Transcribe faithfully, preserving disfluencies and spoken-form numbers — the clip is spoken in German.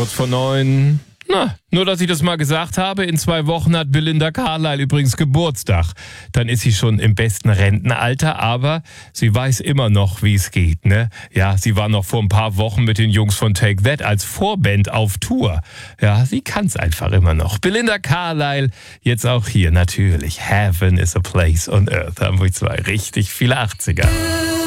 kurz vor neun. Na, nur, dass ich das mal gesagt habe, in zwei Wochen hat Belinda Carlisle übrigens Geburtstag. Dann ist sie schon im besten Rentenalter, aber sie weiß immer noch, wie es geht, ne? Ja, sie war noch vor ein paar Wochen mit den Jungs von Take That als Vorband auf Tour. Ja, sie kann's einfach immer noch. Belinda Carlisle, jetzt auch hier natürlich. Heaven is a place on earth. Haben wir zwei richtig viele achtziger.